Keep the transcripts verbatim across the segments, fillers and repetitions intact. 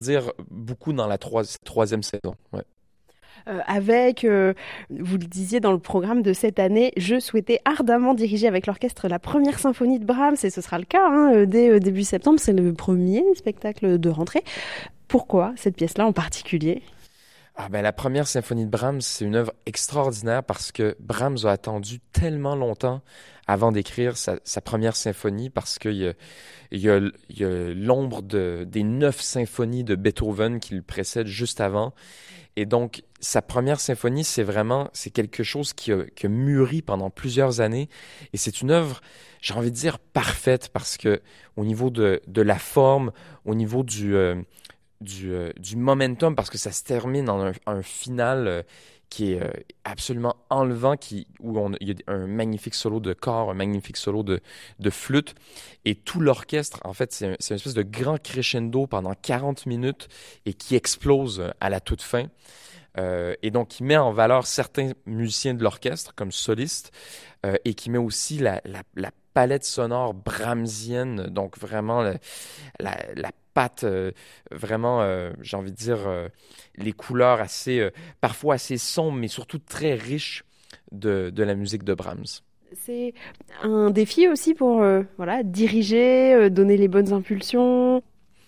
dire beaucoup dans la troi- troisième saison. Ouais. Euh, avec, euh, vous le disiez dans le programme de cette année, je souhaitais ardemment diriger avec l'orchestre la première symphonie de Brahms, et ce sera le cas hein, euh, dès euh, début septembre, c'est le premier spectacle de rentrée. Pourquoi cette pièce-là en particulier? Ah ben, la première symphonie de Brahms, c'est une œuvre extraordinaire parce que Brahms a attendu tellement longtemps avant d'écrire sa, sa première symphonie parce qu'il y a, il y a, il y a l'ombre de, des neuf symphonies de Beethoven qui le précèdent juste avant. Et donc, sa première symphonie, c'est vraiment, c'est quelque chose qui a, qui a mûri pendant plusieurs années. Et c'est une œuvre, j'ai envie de dire, parfaite parce que au niveau de, de la forme, au niveau du, euh, du, euh, du momentum, parce que ça se termine en un, un final euh, qui est euh, absolument enlevant, qui, où on, il y a un magnifique solo de corps, un magnifique solo de, de flûte. Et tout l'orchestre, en fait, c'est, un- c'est une espèce de grand crescendo pendant quarante minutes et qui explose à la toute fin. Euh, et donc, qui met en valeur certains musiciens de l'orchestre comme solistes euh, et qui met aussi la, la, la palette sonore brahmsienne, donc vraiment la, la, la patte, euh, vraiment, euh, j'ai envie de dire, euh, les couleurs assez, euh, parfois assez sombres, mais surtout très riches de, de la musique de Brahms. C'est un défi aussi pour euh, voilà, diriger, euh, donner les bonnes impulsions.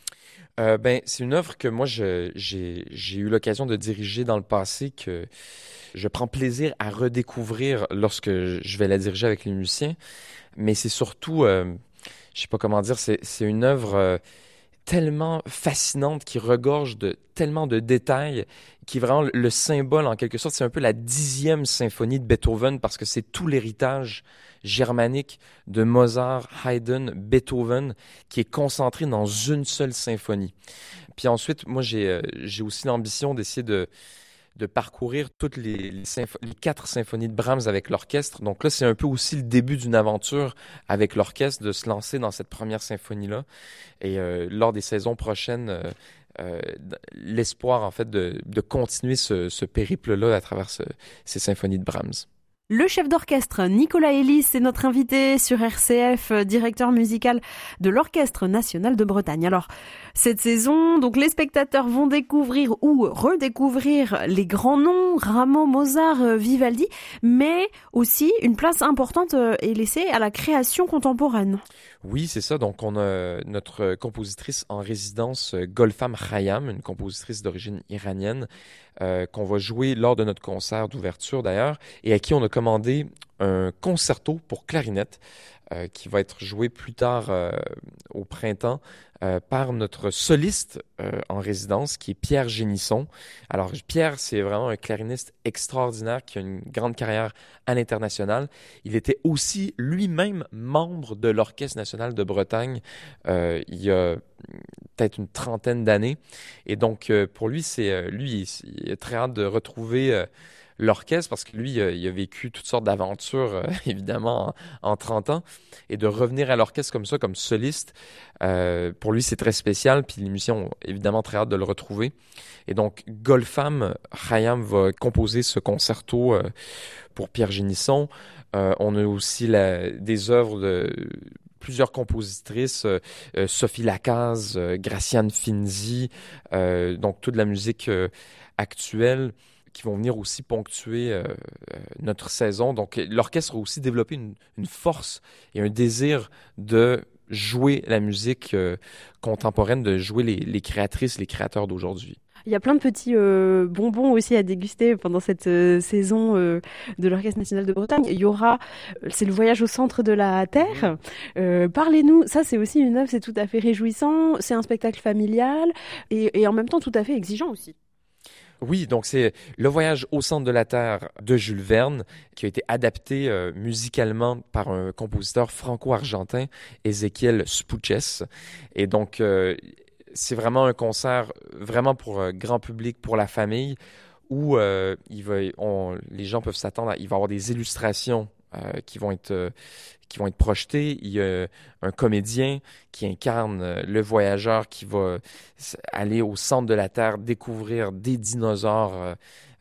Euh, ben, c'est une œuvre que moi, je- j'ai, j'ai eu l'occasion de diriger dans le passé, que je prends plaisir à redécouvrir lorsque je je vais la diriger avec les musiciens. Mais c'est surtout, euh, je sais pas comment dire, c'est, c'est une œuvre euh, tellement fascinante qui regorge de tellement de détails, qui est vraiment le, le symbole, en quelque sorte. C'est un peu la dixième symphonie de Beethoven parce que c'est tout l'héritage germanique de Mozart, Haydn, Beethoven qui est concentré dans une seule symphonie. Puis ensuite, moi, j'ai euh, j'ai aussi l'ambition d'essayer de de parcourir toutes les, les, sympho- les quatre symphonies de Brahms avec l'orchestre. Donc là, c'est un peu aussi le début d'une aventure avec l'orchestre, de se lancer dans cette première symphonie-là. Et euh, lors des saisons prochaines, euh, euh, d- l'espoir, en fait, de, de continuer ce, ce périple-là à travers ce- ces symphonies de Brahms. Le chef d'orchestre Nicolas Elis est notre invité sur R C F, euh, directeur musical de l'Orchestre national de Bretagne. Alors, cette saison, donc les spectateurs vont découvrir ou redécouvrir les grands noms, Rameau, Mozart, euh, Vivaldi, mais aussi une place importante euh, est laissée à la création contemporaine. Oui, c'est ça. Donc, on a notre compositrice en résidence, euh, Golfam Khayyam, une compositrice d'origine iranienne, euh, qu'on va jouer lors de notre concert d'ouverture d'ailleurs, et à qui on a commandé un concerto pour clarinette euh, qui va être joué plus tard euh, au printemps euh, par notre soliste euh, en résidence, qui est Pierre Génisson. Alors, Pierre, c'est vraiment un clariniste extraordinaire qui a une grande carrière à l'international. Il était aussi lui-même membre de l'Orchestre national de Bretagne euh, il y a peut-être une trentaine d'années. Et donc, euh, pour lui, c'est euh, lui, il, il a très hâte de retrouver euh, l'orchestre parce que lui, euh, il a vécu toutes sortes d'aventures, euh, évidemment, en, en trente ans. Et de revenir à l'orchestre comme ça, comme soliste, euh, pour lui, c'est très spécial. Puis les musiciens ont évidemment très hâte de le retrouver. Et donc, Golfam Khayyam va composer ce concerto euh, pour Pierre Génisson. Euh, on a aussi la, des œuvres de plusieurs compositrices, euh, euh, Sophie Lacaze, euh, Graciane Finzi, euh, donc toute la musique euh, actuelle qui vont venir aussi ponctuer euh, euh, notre saison. Donc l'orchestre a aussi développé une, une force et un désir de jouer la musique euh, contemporaine, de jouer les, les créatrices, les créateurs d'aujourd'hui. Il y a plein de petits euh, bonbons aussi à déguster pendant cette euh, saison euh, de l'Orchestre national de Bretagne. Il y aura, euh, c'est le voyage au centre de la Mhm. Terre. Euh, parlez-nous, ça c'est aussi une œuvre, c'est tout à fait réjouissant, c'est un spectacle familial et, et en même temps tout à fait exigeant aussi. Oui, donc c'est Le voyage au centre de la Terre de Jules Verne, qui a été adapté euh, musicalement par un compositeur franco-argentin, Ezequiel Spuches. Et donc, euh, c'est vraiment un concert vraiment pour euh, grand public, pour la famille, où euh, il va, on- les gens peuvent s'attendre à, il va y avoir des illustrations euh, qui vont être, euh, qui vont être projetées. Il y a un comédien qui incarne euh, le voyageur qui va s- aller au centre de la Terre, découvrir des dinosaures euh,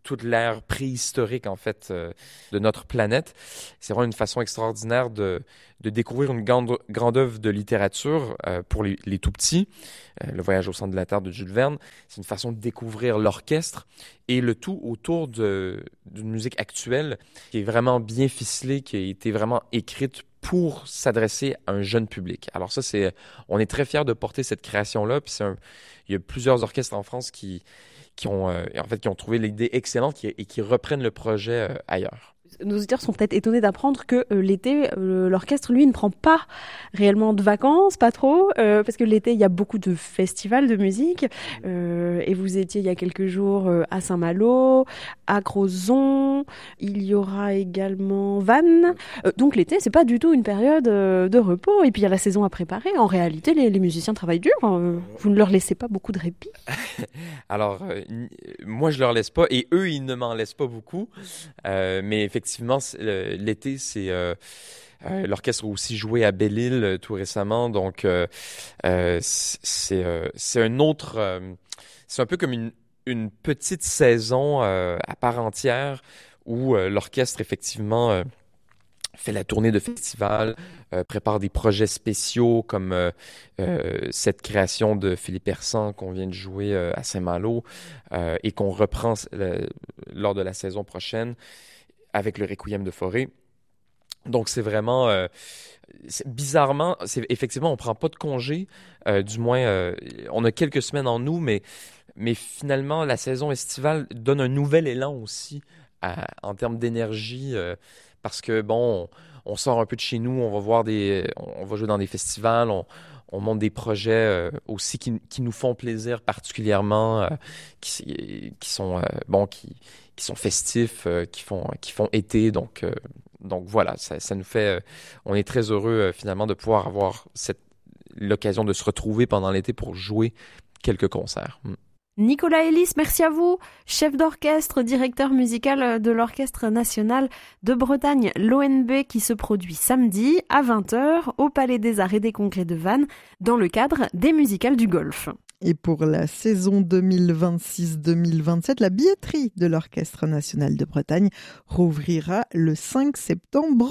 toute l'ère préhistorique, en fait, euh, de notre planète. C'est vraiment une façon extraordinaire de, de découvrir une grande, grande œuvre de littérature euh, pour les, les tout-petits. Euh, Le voyage au centre de la Terre de Jules Verne, c'est une façon de découvrir l'orchestre et le tout autour de, d'une musique actuelle qui est vraiment bien ficelée, qui a été vraiment écrite pour s'adresser à un jeune public. Alors ça, c'est, on est très fiers de porter cette création-là. Puis c'est un, il y a plusieurs orchestres en France qui, qui ont, euh, en fait, qui ont trouvé l'idée excellente qui, et qui reprennent le projet euh, ailleurs. Nos auditeurs sont peut-être étonnés d'apprendre que euh, l'été, euh, l'orchestre, lui, ne prend pas réellement de vacances, pas trop, euh, parce que l'été, il y a beaucoup de festivals de musique. Euh, et vous étiez il y a quelques jours euh, à Saint-Malo, à Crozon. Il y aura également Vannes. Euh, donc l'été, c'est pas du tout une période euh, de repos. Et puis il y a la saison à préparer. En réalité, les, les musiciens travaillent dur. Euh, vous ne leur laissez pas beaucoup de répit. Alors, euh, moi, je leur laisse pas, et eux, ils ne m'en laissent pas beaucoup. Euh, mais effectivement, Effectivement, euh, l'été, c'est euh, euh, l'orchestre a aussi joué à Belle-Île euh, tout récemment, donc euh, euh, c'est euh, c'est un autre, euh, c'est un peu comme une une petite saison euh, à part entière où euh, l'orchestre effectivement euh, fait la tournée de festivals, euh, prépare des projets spéciaux comme euh, euh, cette création de Philippe Hersan qu'on vient de jouer euh, à Saint-Malo euh, et qu'on reprend le, lors de la saison prochaine avec le Requiem de Fauré. Donc, c'est vraiment... Euh, c'est, bizarrement, c'est, effectivement, on prend pas de congé. Euh, du moins, euh, on a quelques semaines en nous, mais, mais finalement, la saison estivale donne un nouvel élan aussi à, en termes d'énergie. Euh, parce que, bon, on, on sort un peu de chez nous, on va voir des... On va jouer dans des festivals, on, on monte des projets euh, aussi qui, qui nous font plaisir particulièrement, euh, qui, qui sont... Euh, bon, qui... qui sont festifs, euh, qui font qui font été. Donc, euh, donc voilà, ça, ça nous fait... Euh, on est très heureux euh, finalement de pouvoir avoir cette, l'occasion de se retrouver pendant l'été pour jouer quelques concerts. Mm. Nicolas Elis, merci à vous, chef d'orchestre, directeur musical de l'Orchestre national de Bretagne, l'O N B, qui se produit samedi à vingt heures au Palais des Arts et des Congrès de Vannes dans le cadre des Musicales du Golfe. Et pour la saison deux mille vingt-six deux mille vingt-sept, la billetterie de l'Orchestre national de Bretagne rouvrira le cinq septembre